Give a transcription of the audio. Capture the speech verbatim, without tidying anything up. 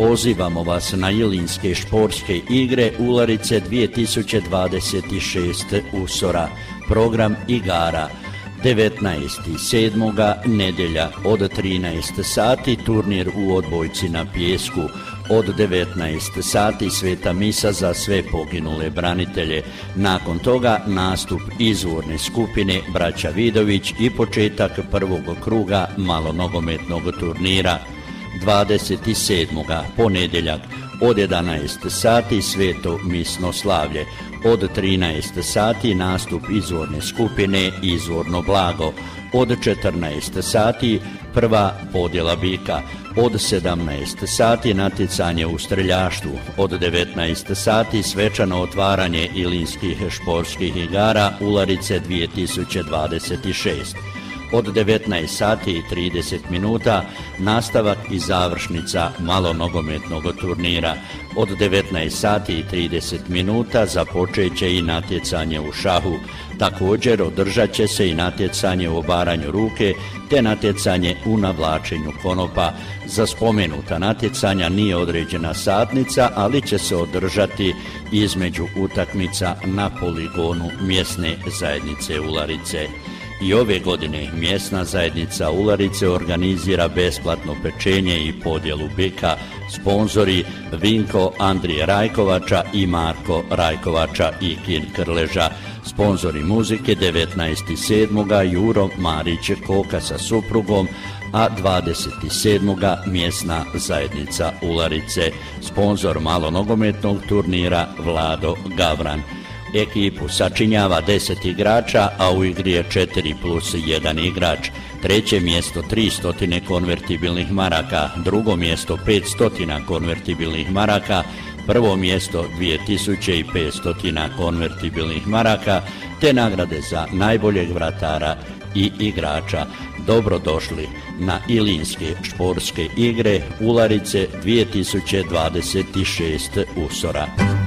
Pozivamo vas na Ilinske športske igre Ularice dvije tisuće dvadeset šest Usora. Program igara devetnaestog sedmog nedjelja od trinaest sati turnir u odbojci na pijesku. Od devetnaest sati sveta misa za sve poginule branitelje. Nakon toga nastup izvorne skupine Braća Vidović i početak prvog kruga malonogometnog turnira. dvadeset sedmog ponedjeljak od jedanaest sati sveto misno slavlje. Od trinaest sati nastup izvorne skupine Izvorno blago. Od četrnaest sati prva podjela bika. Od sedamnaest sati natjecanje u streljaštvu. Od devetnaest sati svečano otvaranje Ilinskih športskih igara Ularice dvije tisuće dvadeset šest. Od devetnaest sati i trideset minuta nastavak i završnica malonogometnog turnira. Od devetnaest sati i trideset minuta započeće i natjecanje u šahu. Također održat će se i natjecanje u obaranju ruke te natjecanje u navlačenju konopa. Za spomenuta natjecanja nije određena satnica, ali će se održati između utakmica na poligonu mjesne zajednice Ularice. I ove godine mjesna zajednica Ularice organizira besplatno pečenje i podjelu bika. Sponzori Vinko Andrije Rajkovača i Marko Rajkovača i Kin Krleža. Sponzori muzike devetnaestog sedmog Juro Marić Koka sa suprugom, a dvadeset sedmog mjesna zajednica Ularice. Sponzor malonogometnog turnira Vlado Gavran. Ekipu sačinjava deset igrača, a u igri je četiri plus jedan igrač. Treće mjesto tristo konvertibilnih maraka, drugo mjesto petsto konvertibilnih maraka, prvo mjesto dvije tisuće petsto konvertibilnih maraka, te nagrade za najboljeg vratara i igrača. Dobrodošli na Ilinske športske igre Ularice dvije tisuće dvadeset šest Usora.